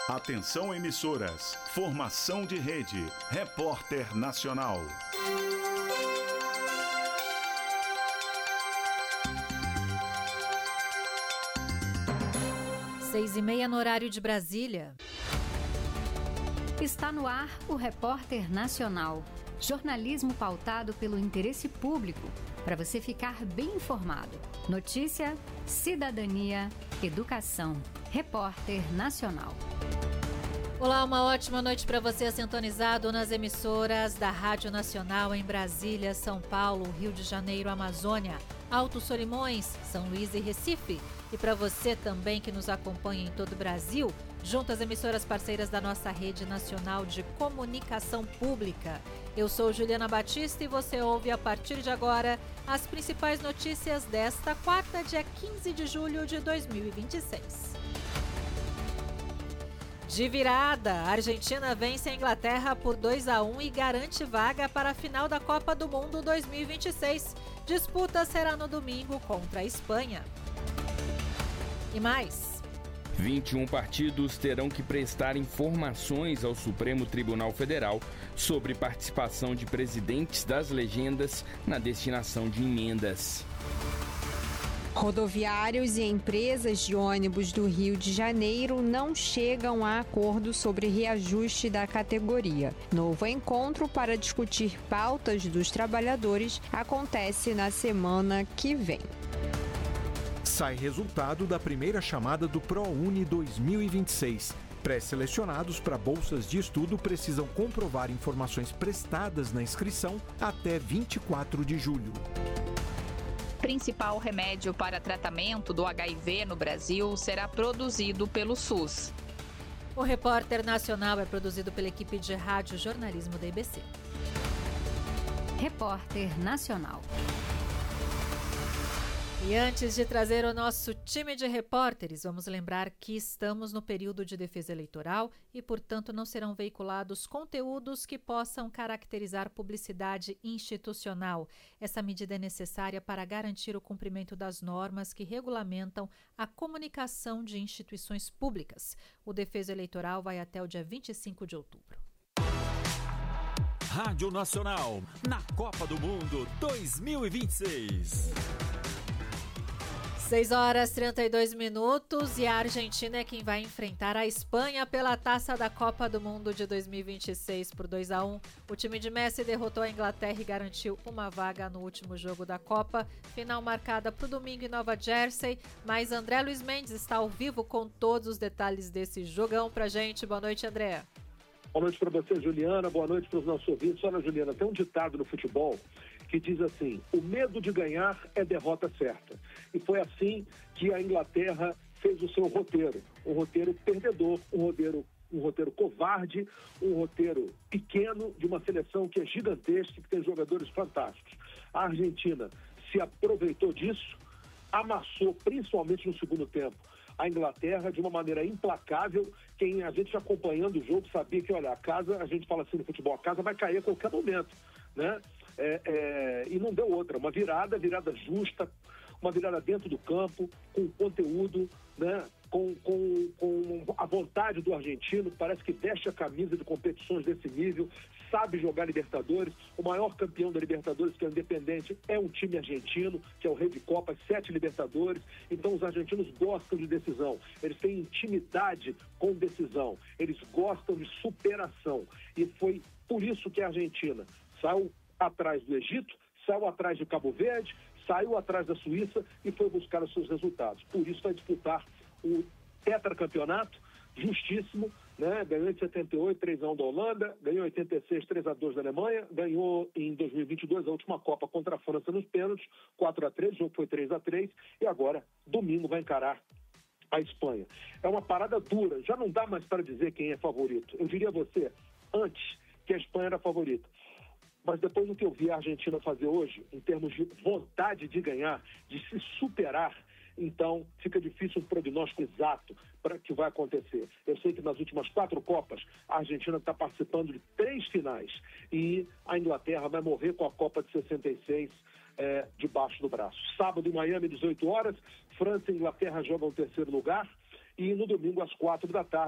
Atenção emissoras, formação de rede, Repórter Nacional. 6:30 no horário de Brasília. Está no ar o Repórter Nacional. Jornalismo pautado pelo interesse público, para você ficar bem informado. Notícia, cidadania, educação. Repórter Nacional. Olá, uma ótima noite para você sintonizado nas emissoras da Rádio Nacional em Brasília, São Paulo, Rio de Janeiro, Amazônia, Alto Solimões, São Luís e Recife. E para você também que nos acompanha em todo o Brasil, junto às emissoras parceiras da nossa Rede Nacional de Comunicação Pública. Eu sou Juliana Batista e você ouve a partir de agora as principais notícias desta quarta, dia 15 de julho de 2026. De virada, a Argentina vence a Inglaterra por 2-1 e garante vaga para a final da Copa do Mundo 2026. Disputa será no domingo contra a Espanha. E mais: 21 partidos terão que prestar informações ao Supremo Tribunal Federal sobre participação de presidentes das legendas na destinação de emendas. Rodoviários e empresas de ônibus do Rio de Janeiro não chegam a acordo sobre reajuste da categoria. Novo encontro para discutir pautas dos trabalhadores acontece na semana que vem. Sai resultado da primeira chamada do ProUni 2026. Pré-selecionados para bolsas de estudo precisam comprovar informações prestadas na inscrição até 24 de julho. Principal remédio para tratamento do HIV no Brasil será produzido pelo SUS. O Repórter Nacional é produzido pela equipe de rádio jornalismo da IBC. Repórter Nacional. E antes de trazer o nosso time de repórteres, vamos lembrar que estamos no período de defesa eleitoral e, portanto, não serão veiculados conteúdos que possam caracterizar publicidade institucional. Essa medida é necessária para garantir o cumprimento das normas que regulamentam a comunicação de instituições públicas. O defesa eleitoral vai até o dia 25 de outubro. Rádio Nacional, na Copa do Mundo 2026. 6:32 e a Argentina é quem vai enfrentar a Espanha pela Taça da Copa do Mundo de 2026 por 2-1. O time de Messi derrotou a Inglaterra e garantiu uma vaga no último jogo da Copa, final marcada para o domingo em Nova Jersey. Mas André Luiz Mendes está ao vivo com todos os detalhes desse jogão pra gente. Boa noite, André. Boa noite para você, Juliana. Boa noite para os nossos ouvintes. Olha, Juliana, tem um ditado no futebol que diz assim: o medo de ganhar é derrota certa. E foi assim que a Inglaterra fez o seu roteiro. Um roteiro perdedor, um roteiro covarde, um roteiro pequeno de uma seleção que é gigantesca e que tem jogadores fantásticos. A Argentina se aproveitou disso, amassou, principalmente no segundo tempo, a Inglaterra de uma maneira implacável. Quem a gente acompanhando o jogo sabia que, olha, a casa, a gente fala assim no futebol, a casa vai cair a qualquer momento, né? E não deu outra, uma virada justa, uma virada dentro do campo, com conteúdo, né? Com a vontade do argentino, parece que veste a camisa de competições desse nível, sabe jogar Libertadores. O maior campeão da Libertadores, que é o Independente, é um time argentino, que é o Rei de Copas, 7 Libertadores. Então os argentinos gostam de decisão, eles têm intimidade com decisão, eles gostam de superação. E foi por isso que a Argentina saiu atrás do Egito, saiu atrás de Cabo Verde, saiu atrás da Suíça e foi buscar os seus resultados. Por isso vai disputar o tetracampeonato, justíssimo, né? Ganhou em 78, 3-1 da Holanda, ganhou em 86, 3-2 da Alemanha, ganhou em 2022 a última Copa contra a França nos pênaltis, 4-3, o jogo foi 3-3, e agora, domingo, vai encarar a Espanha. É uma parada dura, já não dá mais para dizer quem é favorito. Eu diria a você, antes, que a Espanha era favorita. Mas depois do que eu vi a Argentina fazer hoje, em termos de vontade de ganhar, de se superar, então fica difícil um prognóstico exato para o que vai acontecer. Eu sei que nas últimas 4 Copas, a Argentina está participando de 3 finais e a Inglaterra vai morrer com a Copa de 66 debaixo do braço. Sábado em Miami, 18 horas, França e Inglaterra jogam o terceiro lugar e no domingo às 4 da tarde,